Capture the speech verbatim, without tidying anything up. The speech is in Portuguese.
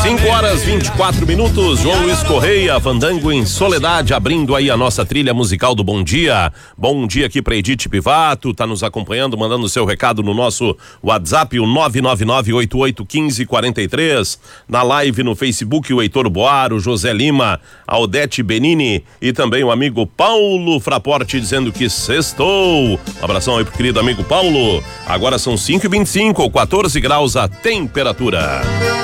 cinco horas e vinte e quatro minutos. João Luiz Correia, Fandango em Soledade, abrindo aí a nossa trilha musical do Bom Dia. Bom dia aqui pra Edith Pivato, tá nos acompanhando, mandando seu recado no nosso WhatsApp, o nove nove nove oito oito um cinco quatro três. Na live no Facebook, o Heitor Boaro, José Lima, a Odete Benini e também o amigo Paulo Fraporte dizendo que sextou. Um abração aí pro querido amigo Paulo. Agora são cinco e vinte e cinco, quatorze graus a temperatura.